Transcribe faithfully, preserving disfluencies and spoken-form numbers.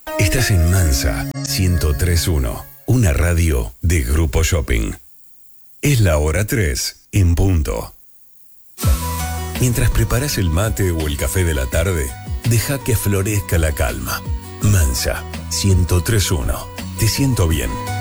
Estás en Mansa ciento tres punto uno, una radio de Grupo Shopping. Es la hora tres, en punto. Mientras preparas el mate o el café de la tarde, deja que florezca la calma. Mansa ciento tres punto uno. Te siento bien.